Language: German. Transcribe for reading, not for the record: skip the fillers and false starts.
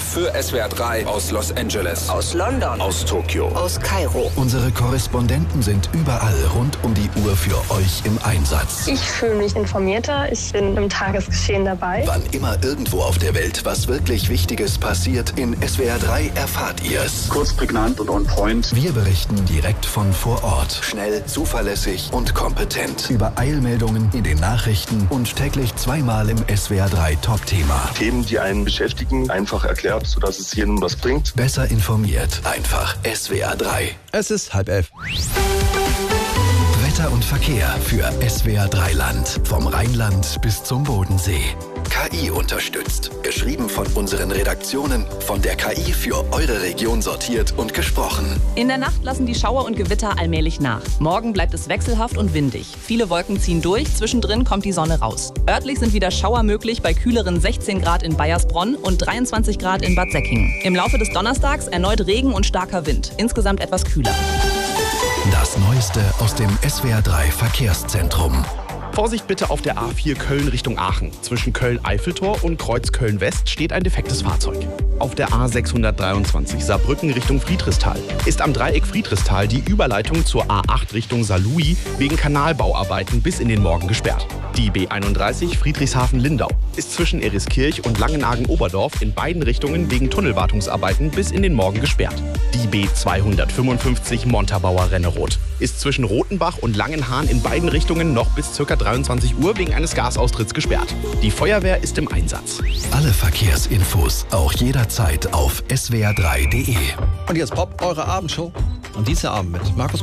für SWR 3 aus Los Angeles, aus London, aus Tokio, aus Kairo. Unsere Korrespondenten sind überall rund um die Uhr für euch im Einsatz. Ich fühle mich informierter, ich bin im Tagesgeschehen dabei. Wann immer irgendwo auf der Welt was wirklich Wichtiges passiert, in SWR 3 erfahrt ihr es. Kurz, prägnant und on point. Wir berichten direkt von vor Ort. Schnell, zuverlässig und kompetent. Über Eilmeldungen in den Nachrichten und täglich zweimal im SWR 3 Top-Thema. Themen, die einen beschäftigen, einfach erklärt, sodass es jedem was bringt. Besser informiert. Einfach SWR 3. Es ist 10:30. Wetter und Verkehr für SWR 3 Land. Vom Rheinland bis zum Bodensee. KI unterstützt. Geschrieben von unseren Redaktionen. Von der KI für eure Region sortiert und gesprochen. In der Nacht lassen die Schauer und Gewitter allmählich nach. Morgen bleibt es wechselhaft und windig. Viele Wolken ziehen durch, zwischendrin kommt die Sonne raus. Örtlich sind wieder Schauer möglich bei kühleren 16 Grad in Baiersbronn und 23 Grad in Bad Säckingen. Im Laufe des Donnerstags erneut Regen und starker Wind. Insgesamt etwas kühler. Das Neueste aus dem SWR 3 Verkehrszentrum. Vorsicht bitte auf der A4 Köln Richtung Aachen. Zwischen Köln-Eiffeltor und Kreuz Köln-West steht ein defektes Fahrzeug. Auf der A623 Saarbrücken Richtung Friedrichsthal ist am Dreieck Friedrichsthal die Überleitung zur A8 Richtung Saarlouis wegen Kanalbauarbeiten bis in den Morgen gesperrt. Die B31 Friedrichshafen-Lindau ist zwischen Eriskirch und Langenargen-Oberdorf in beiden Richtungen wegen Tunnelwartungsarbeiten bis in den Morgen gesperrt. Die B255 Montabaur-Renneroth ist zwischen Rothenbach und Langenhahn in beiden Richtungen noch bis ca. 23 Uhr wegen eines Gasaustritts gesperrt. Die Feuerwehr ist im Einsatz. Alle Verkehrsinfos auch jederzeit auf swr3.de. Und jetzt Pop, eure Abendshow. Und diese Abend mit Markus